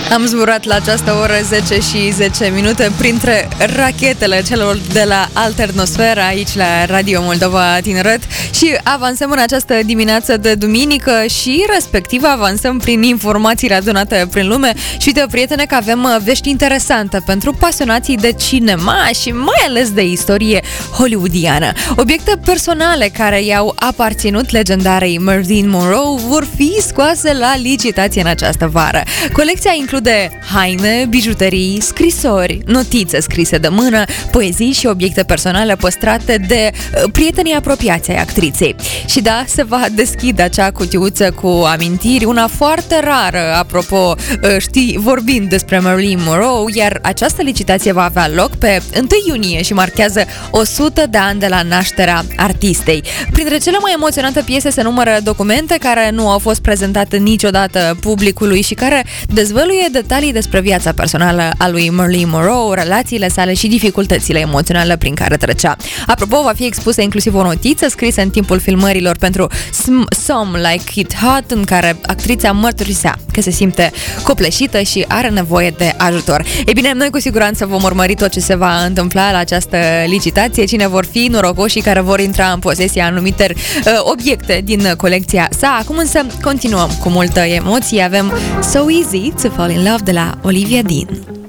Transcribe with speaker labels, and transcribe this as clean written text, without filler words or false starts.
Speaker 1: Am zburat la această oră 10 și 10 minute printre rachetele celor de la Alternosfera aici la Radio Moldova Tineret și avansăm în această dimineață de duminică și respectiv avansăm prin informațiile adunate prin lume și uite, prietene, că avem vești interesante pentru pasionații de cinema și mai ales de istorie hollywoodiană. Obiecte personale care i-au aparținut legendarei Marilyn Monroe vor fi scoase la licitație în această vară. Colecția include haine, bijuterii, scrisori, notițe scrise de mână, poezii și obiecte personale păstrate de prietenii apropiați ai actriței. Și da, se va deschide acea cutiuță cu amintiri, una foarte rară, apropo, vorbind despre Marilyn Monroe, iar această licitație va avea loc pe 1 iunie și marchează 100 de ani de la nașterea artistei. Printre cele mai emoționante piese se numără documente care nu au fost prezentate niciodată publicului și care dezvăluie detalii despre viața personală a lui Marilyn Monroe, relațiile sale și dificultățile emoționale prin care trecea. Apropo, va fi expusă inclusiv o notiță scrisă în timpul filmărilor pentru Some Like It Hot, în care actrița mărturisea că se simte copleșită și are nevoie de ajutor. Ei bine, noi cu siguranță vom urmări tot ce se va întâmpla la această licitație, cine vor fi norocoșii care vor intra în posesia anumitor obiecte din colecția sa. Acum însă continuăm cu multă emoție. Avem So Easy to Fall in Love de la Olivia Dean.